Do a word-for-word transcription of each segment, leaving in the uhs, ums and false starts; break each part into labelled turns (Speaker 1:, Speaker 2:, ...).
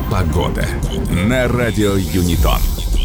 Speaker 1: Погода на радио Юнитон.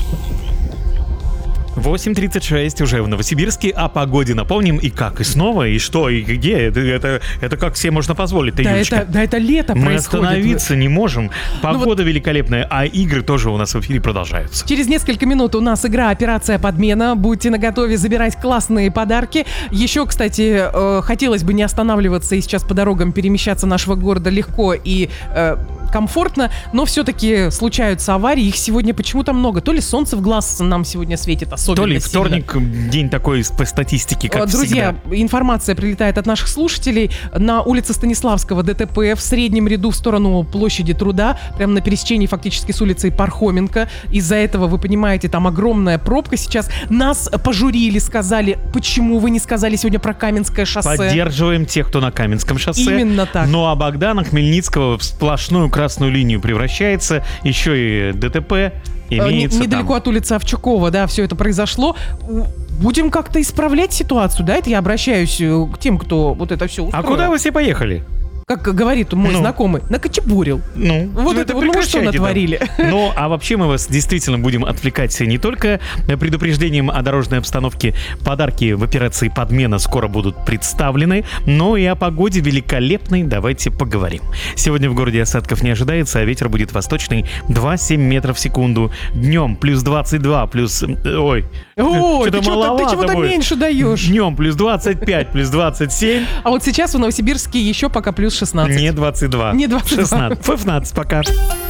Speaker 2: восемь тридцать шесть уже в Новосибирске. О погоде напомним. И как, и снова, и что, и где. Это, это, это как себе можно позволить,
Speaker 3: да, это, да, это лето
Speaker 2: Мы
Speaker 3: происходит.
Speaker 2: остановиться не можем. Погода
Speaker 3: ну вот
Speaker 2: великолепная, а игры тоже у нас в эфире продолжаются.
Speaker 3: Через несколько минут у нас игра «Операция подмена». Будьте наготове забирать классные подарки. Еще, кстати, э, хотелось бы не останавливаться и сейчас по дорогам перемещаться нашего города легко и э, комфортно, но все-таки случаются аварии. Их сегодня почему-то много. То ли солнце в глаз нам сегодня светит особенно
Speaker 2: То ли
Speaker 3: сильно.
Speaker 2: вторник, день такой по статистике, как
Speaker 3: Друзья,
Speaker 2: всегда.
Speaker 3: информация прилетает от наших слушателей. На улице Станиславского ДТП в среднем ряду в сторону площади Труда, прямо на пересечении фактически с улицей Пархоменко. Из-за этого, вы понимаете, там огромная пробка сейчас. Нас пожурили, сказали, почему вы не сказали сегодня про Каменское шоссе.
Speaker 2: Поддерживаем тех, кто на Каменском шоссе.
Speaker 3: Именно так.
Speaker 2: Ну а Богдана Хмельницкого в сплошную красную линию превращается. Еще и ДТП имеется
Speaker 3: не, Недалеко
Speaker 2: там.
Speaker 3: от улицы Овчакова, да, все это произошло. Будем как-то исправлять ситуацию, да? Это я обращаюсь к тем, кто вот это все устроил.
Speaker 2: А куда вы все поехали?
Speaker 3: Как говорит мой
Speaker 2: ну.
Speaker 3: знакомый, накочебурил.
Speaker 2: Ну,
Speaker 3: вот
Speaker 2: ну,
Speaker 3: это вот, ну, что натворили.
Speaker 2: Там. Ну, а вообще мы вас действительно будем отвлекать не только предупреждением о дорожной обстановке. Подарки в операции «Подмена» скоро будут представлены, но и о погоде великолепной давайте поговорим. Сегодня в городе осадков не ожидается, а ветер будет восточный два целых семь метров в секунду. Днем плюс двадцать два, плюс... Ой,
Speaker 3: Ой,
Speaker 2: что-то
Speaker 3: ты
Speaker 2: маловато
Speaker 3: чего-то, ты чего-то
Speaker 2: будет.
Speaker 3: меньше даешь.
Speaker 2: Днем плюс двадцать пять, плюс двадцать семь.
Speaker 3: А вот сейчас в Новосибирске еще пока плюс шестнадцать.
Speaker 2: Не двадцать два.
Speaker 3: Не двадцать два.
Speaker 2: шестнадцать. шестнадцать пока.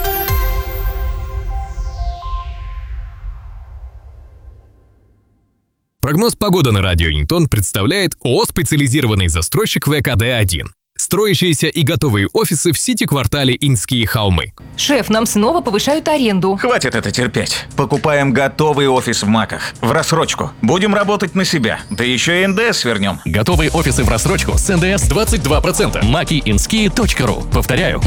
Speaker 4: Прогноз погоды на радио Юнитон представляет ООО «Специализированный застройщик вэ ка дэ один». Строящиеся и готовые офисы в сити-квартале Инские холмы.
Speaker 5: Шеф, нам снова повышают аренду.
Speaker 6: Хватит это терпеть. Покупаем готовый офис в МАКах. В рассрочку. Будем работать на себя. Да еще и эн дэ эс вернем.
Speaker 7: Готовые офисы в рассрочку с эн дэ эс двадцать два процента. маки инские точка ру. Повторяю,